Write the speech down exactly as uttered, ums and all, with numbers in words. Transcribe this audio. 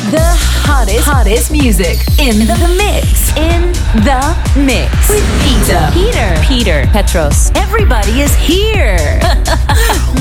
The hottest, hottest music in the mix. In the mix. With Peter. Peter. Peter. Petros. Everybody is here.